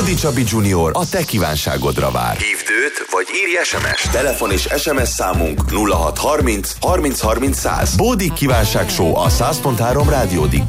Bódi Csabi Junior a te kívánságodra vár. Hívd őt, vagy írj SMS-t. Telefon és SMS számunk 0630 30 30 100. Bódi kívánság show a 100.3 rádiódikkal.